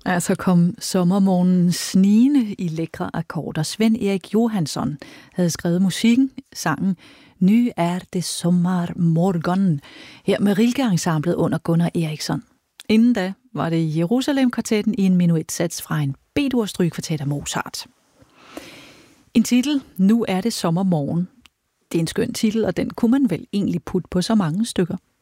Altså kom sommermorgen snigende i lækre akkorder. Sven Erik Johansson havde skrevet musikken, sangen Nu er det sommarmorgon, her med Rilke-ensemblet under Gunnar Eriksson. Inden da var det Jerusalem-kvartetten i en menuetsats fra en B-dur strygekvartet af Mozart. En titel, Nu er det sommermorgen. Det er en skøn titel, og den kunne man vel egentlig putte på så mange stykker.